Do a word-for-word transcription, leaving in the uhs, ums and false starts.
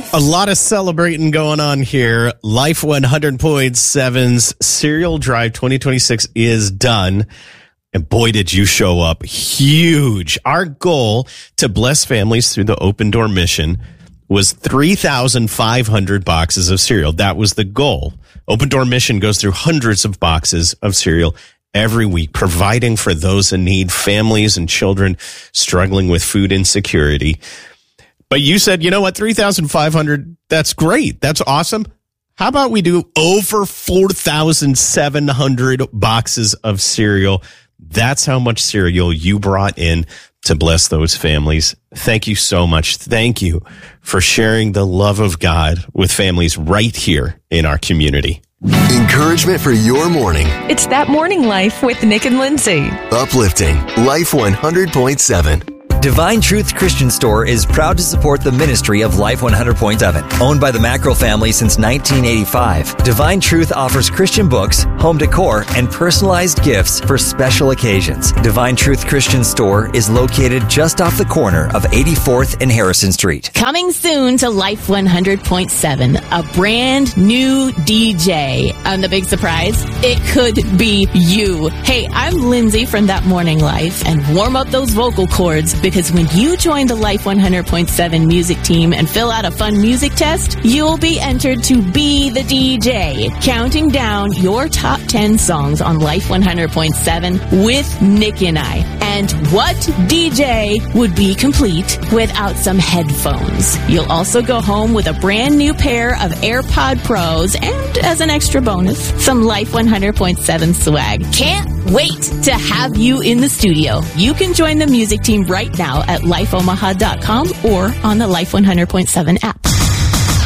A lot of celebrating going on here. Life one hundred point seven's Cereal Drive twenty twenty-six is done. And boy, did you show up huge. Our goal to bless families through the Open Door mission was three thousand five hundred boxes of cereal. That was the goal. Open Door mission goes through hundreds of boxes of cereal every week, providing for those in need, families and children struggling with food insecurity. But you said, you know what, three thousand five hundred, that's great. That's awesome. How about we do over four thousand seven hundred boxes of cereal? That's how much cereal you brought in to bless those families. Thank you so much. Thank you for sharing the love of God with families right here in our community. Encouragement for your morning. It's That Morning Life with Nick and Lindsay. Uplifting Life one hundred point seven. Divine Truth Christian Store is proud to support the ministry of Life one hundred point seven. Owned by the Mackerel family since nineteen eighty-five, Divine Truth offers Christian books, home decor, and personalized gifts for special occasions. Divine Truth Christian Store is located just off the corner of eighty-fourth and Harrison Street. Coming soon to Life one hundred point seven, a brand new D J. And the big surprise, it could be you. Hey, I'm Lindsay from That Morning Life, and warm up those vocal cords, because when you join the Life one hundred point seven music team and fill out a fun music test, you'll be entered to be the D J, counting down your top ten songs on Life one hundred point seven with Nick and I. And what D J would be complete without some headphones? You'll also go home with a brand new pair of AirPod Pros and, as an extra bonus, some Life one hundred point seven swag. Can't wait to have you in the studio. You can join the music team right now at life omaha dot com or on the Life one hundred point seven app.